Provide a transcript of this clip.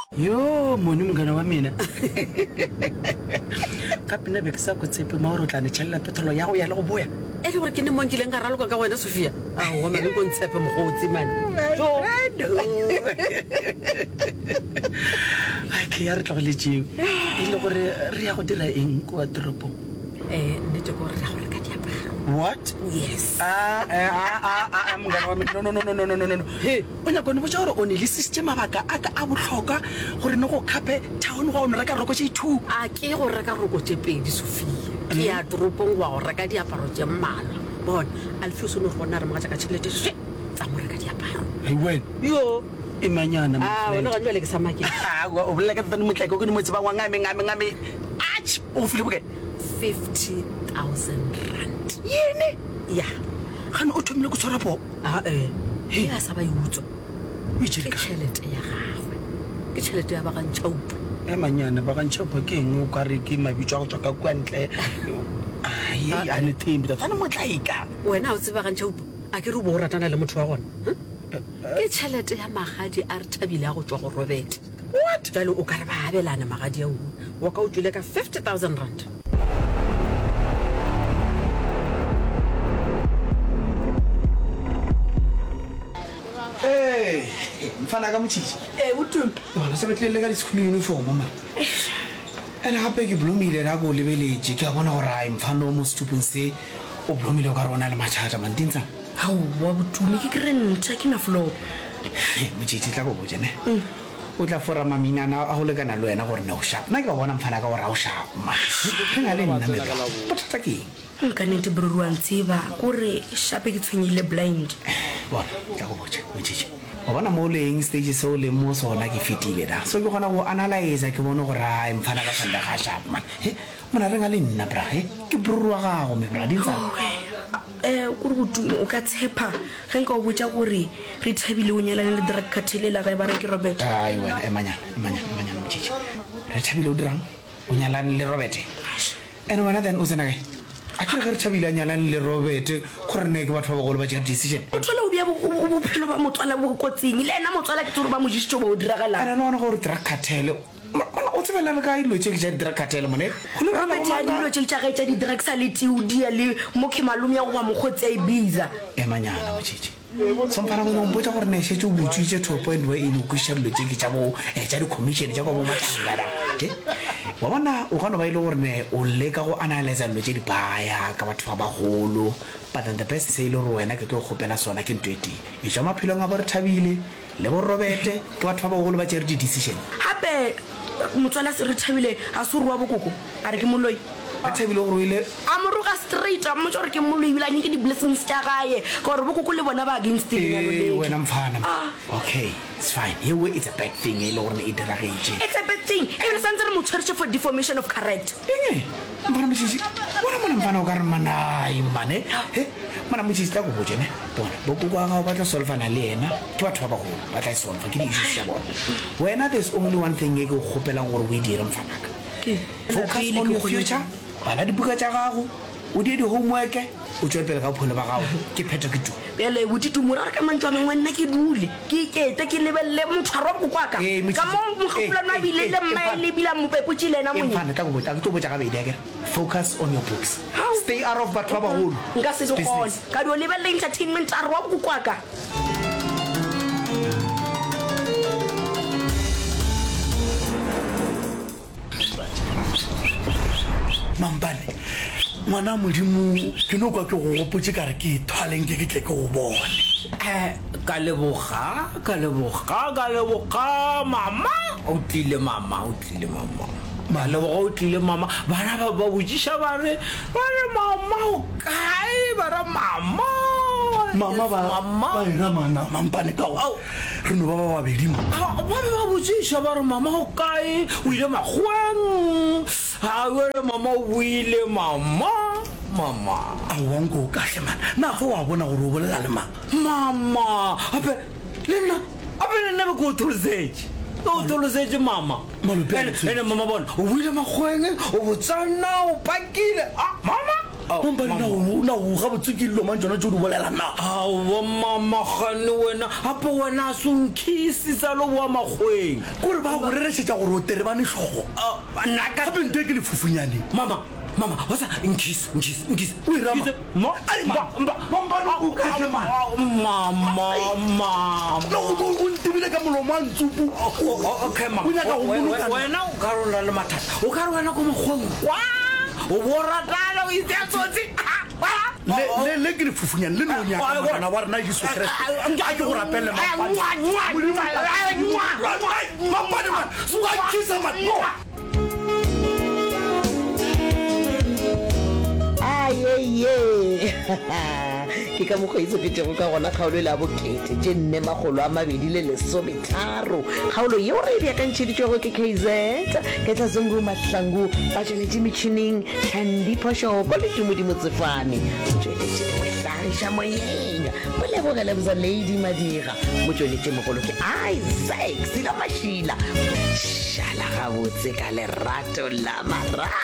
yo moni mngana wa mina ka pina be ke sa go tsepe ma gore tla ne tšhelela petrolo ya go ya le go boya e le gore ke ne monkileng ka raloka ka wena Sofia wa mane go ntshepe mogotsi man ke ya re tlogeletseo e le gore re ya go dira eng kwa toropong nnete ko re ra go reka diaparo what yes mngana wa mina no o nyako ne botsa gore o ne le system mabaka a ka a botlhokwa gore ne go khape town go o ne reka roko tse 2 a ke go reka roko tse 2 Sofia ke ya toropong wa go reka diaparo tse mmalwa bona Alfios no gona re mga ka tšhelete tsa mo reka diaparo wen yo imanyana wena ga ntle ke sa make o bolela ka tsane motleke go ne mo tseba wa ngame ach o file boke 50,000 rand yene ya gane o thomile go tshwara po he a sa ba iutso e ke tšhelete ya gagwe ke tšhelete ya bagantšhaupo manyana bagantšhaupo ke eng o ka re ke mabitso a go tswa ka kwa ntle a ne thembi tsane motlaika wena o tseba bagantšhaupo a ke re bo o ratana le motho wa gona ke tšhelete ya magadi a re thabile a go tswa go Robert what jalo o ka re ba abelana magadi a wa ka o tswile ka 50,000 rand mfana ka motšhitši utum bona se betlelele ka di-school uniform ma ene gape ke blomile ra ko o lebeletše ke a bona gore a mfana o mo setupong se o blomile o ka re ona le mathata mantintsang wa botumi ke kry ntšha ke na flop motšhitši tla ko botsene o tla fora maminana a go lekana le wena gore ne o shap nna ke ba bona mfana ka gore a o shap ma re na le nna mela bothata ke eng nka nete bororwang tseba kore shape ke tshwenyile blind bona tla go botse motšhitši o bona mo leng stage seo le mo sona ke fetile da so ke gona go analyze ke bone gore a mfana ka sanda ga sharp man mona re nga le nna bra ke bruru wa gago me bra di tsa kore botumi o ka tshepa ge nka o botsa gore re thabile o nyalane le drug cartel la ga ba re ke Robert ai wena manyana motšhitši re thabile o dirang o nyalane le Robert ene wena then o tsena kae a ke re thabile a nyalane le Robert gore ne ke batho ba bagolo ba tšea decision o tlhola o bea bophelo ba motswala bo kotsing le ena motswala ke tsore ba mojisitse ba o diragalang ana nona gore drug cartel o tsebela le ka ilo tše ke tša di-drug cartel mone Robert ya dilo tše tša gae tša di-drug sa le tiudia le mo kemalome ya go ba mokgotsi a ibiza manyana motšhitši somphana gone o mpotsa gore ne šetse o botswitse topo and wa ene o kwešiša dilo tše ke tša di-commission tša kwa bo matlangada wa bona o gano ba ile gore ne o leka go analyza dilo tše di baya ka batho ba bagolo but then the best se ile gore wena ke tlo kgopela sona ke nto e teng e tša maphelong a bo re thabile le bo Robete ke batho ba bagolo ba tšere di-decision gape motswala se re thabile a se rua bokoko a re ke moloi a thabile gore o ile a moroga straight a mmotsa gore ke moloi ebile a nye ke di-blessings tša gae ka gore bokoko le bona ba against wena mfana okay it's fine here it's a bad thing e le gore e diragetse it's a bad thing ebile santse re mo tshwaretse for deformation of character mfana motšhitši bona mona mfana o ka re manai mane mana motšhitši tla ko botsene bona bokoko a gago ba tla solfana le ena ke batho ba bagolo ba tla e solfa ke di-issues tša bona wena there's only one thing e ke go kgopelang gore o e dire mfanaka focus on your future bala dibuka tša gago o die di-homework o tswe pele ka bophelo ba gago ke phetho ke tu pele botitumora re ka mantswa mengwe nna ke dule ke ikete ke lebelele motshwaro wa bokokwaka ka mo mogopolano a bilele mmaele ebile mopepotse le ena mfana tla ko tlo botsa ka bedi akere focus on your books stay out of batho ba bagolo nka se sekgone ka dio lebelele entertainment a re wa bokokwaka mampane ngwana modimo ke no kwa ke go gopotse ka re ke thwaleng ke tle ke go bone ka leboga mama o tlile mama ba leboga o tlile mama bana ba botsiša ba re mama o kae ba re mama ba ena mana mampane ka go re no ba babedi ba botsiša ba re mama o kae o ile magweng a wele mama o buile mama a wanko o kahle mana na go wa bona gore o bolela le mama ape le nna be ko tholosetse mama ene mama bona o buile magweng o botsana o pakile mama mampane na o ga botse ke dilo mang tsona tse o di bolelang na aowa mamagane wena gape wena a sonkhisisa lo boa makgweng kore ba go reresetša gore o tere bane tlhogo gape nto e ke lefofunyane mama wasa nkisa o irama o ntebile ka molomo a ntsupu wena o ka rola le mathata o ka re wena ko mokgweng kwa o boratala o itsea tsotsi le ke lefofunyane le neonyakana wa rena jesu kreste a ke go rapelele ayeye ke ka mokgweetso ketego ka gona kgaolo le a bokete tše 413 kgaolo yeo re e beakantšheditšwego ke kz ke tlasongu mahlangu ba tšweletše metšhineng tlhandiphošoko le tumodimo tsefane o tšweletše mohlagiša moyeng bolebogele bosa lady madira mo tšweletše mogolo ke isaac sela mašila šala gabotse ka lerato la mara